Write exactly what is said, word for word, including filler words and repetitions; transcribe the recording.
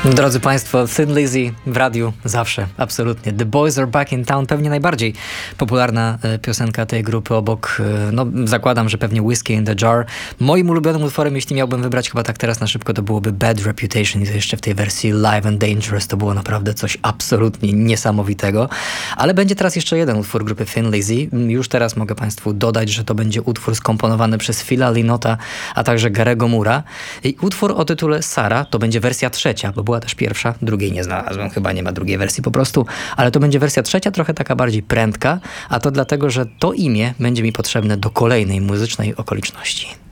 Drodzy Państwo, Thin Lizzy w radiu zawsze, absolutnie. The Boys Are Back in Town, pewnie najbardziej popularna piosenka tej grupy obok, no zakładam, że pewnie Whiskey in the Jar. Moim ulubionym utworem, jeśli miałbym wybrać chyba tak teraz na szybko, to byłoby Bad Reputation i to jeszcze w tej wersji Live and Dangerous. To było naprawdę coś absolutnie niesamowitego. Ale będzie teraz jeszcze jeden utwór grupy Thin Lizzy. Już teraz mogę Państwu dodać, że to będzie utwór skomponowany przez Phila Lynota, a także Garego Moore'a. I utwór o tytule Sarah to będzie wersja trzecia, bo była też pierwsza, drugiej nie znalazłem, chyba nie ma drugiej wersji po prostu, ale to będzie wersja trzecia, trochę taka bardziej prędka, a to dlatego, że to imię będzie mi potrzebne do kolejnej muzycznej okoliczności.